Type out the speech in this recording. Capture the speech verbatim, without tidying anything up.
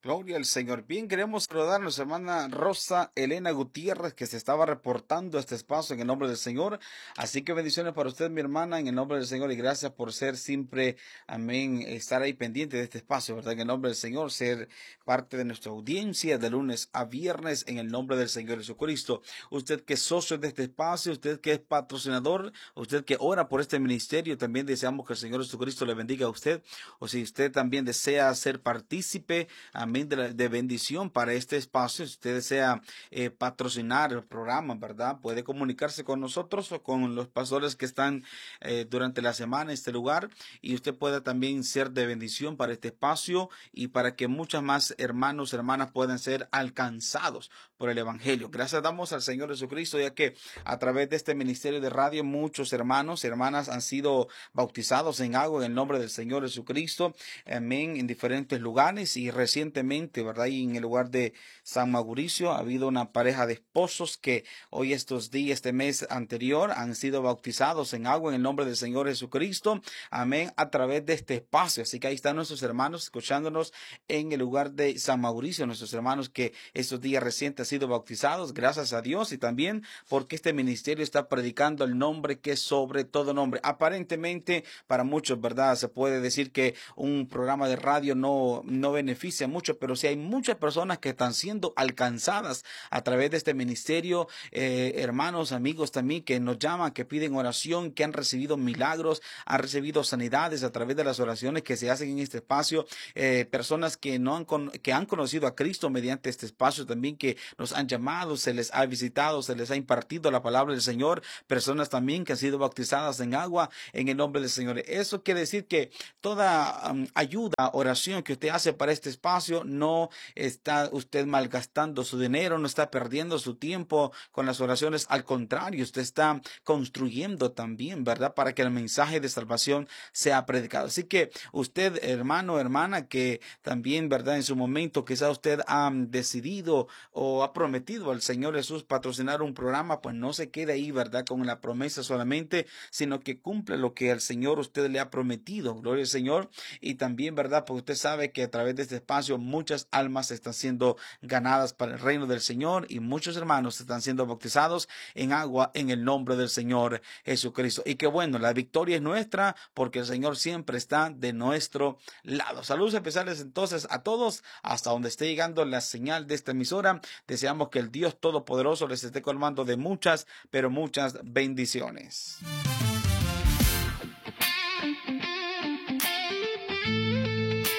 Gloria al Señor. Bien, queremos saludar a nuestra hermana Rosa Elena Gutiérrez, que se estaba reportando a este espacio en el nombre del Señor. Así que bendiciones para usted, mi hermana, en el nombre del Señor, y gracias por ser siempre, amén, estar ahí pendiente de este espacio, ¿verdad? En el nombre del Señor, ser parte de nuestra audiencia de lunes a viernes en el nombre del Señor Jesucristo. Usted que es socio de este espacio, usted que es patrocinador, usted que ora por este ministerio, también deseamos que el Señor Jesucristo le bendiga a usted. O si usted también desea ser partícipe, amén, de, la- de bendición para este espacio, si usted desea eh, patrocinar el programa, ¿verdad? Puede comunicarse con nosotros o con los pastores que están eh, durante la semana en este lugar, y usted pueda también ser de bendición para este espacio y para que muchas más hermanos, hermanas puedan ser alcanzados por el Evangelio. Gracias damos al Señor Jesucristo, ya que a través de este ministerio de radio muchos hermanos y hermanas han sido bautizados en agua en el nombre del Señor Jesucristo, amén, en diferentes lugares. Y recientemente, ¿verdad? Y en el lugar de San Mauricio ha habido una pareja de esposos que hoy estos días, este mes anterior, han sido bautizados en agua en el nombre del Señor Jesucristo, amén, a través de este espacio. Así que ahí están nuestros hermanos escuchándonos en el lugar de San Mauricio, nuestros hermanos que estos días recientes han sido bautizados, gracias a Dios, y también porque este ministerio está predicando el nombre que es sobre todo nombre. Aparentemente, para muchos, ¿verdad? Se puede decir que un programa de radio no, no beneficia mucho, pero sí hay muchas personas que están siendo alcanzadas a través de este ministerio, eh, hermanos, amigos también que nos llaman, que piden oración, que han recibido milagros, han recibido sanidades a través de las oraciones que se hacen en este espacio, eh, personas que no han, con, que han conocido a Cristo mediante este espacio también, que nos han llamado, se les ha visitado, se les ha impartido la palabra del Señor, personas también que han sido bautizadas en agua en el nombre del Señor. Eso quiere decir que toda um, ayuda, oración que usted hace para este espacio, no está usted malgastando su dinero, no está perdiendo su tiempo con las oraciones. Al contrario, usted está construyendo también, ¿verdad? Para que el mensaje de salvación sea predicado. Así que usted, hermano, hermana, que también, ¿verdad? En su momento quizá usted ha um, decidido o ha prometido al Señor Jesús patrocinar un programa, pues no se quede ahí, ¿verdad? Con la promesa solamente, sino que cumple lo que al Señor usted le ha prometido. Gloria al Señor. Y también, ¿verdad? Porque usted sabe que a través de este espacio muchas almas están siendo ganadas para el reino del Señor, y muchos hermanos están siendo bautizados en agua en el nombre del Señor Jesucristo. Y que bueno, la victoria es nuestra porque el Señor siempre está de nuestro lado. Saludos especiales entonces a todos hasta donde esté llegando la señal de esta emisora. Deseamos que el Dios Todopoderoso les esté colmando de muchas, pero muchas bendiciones.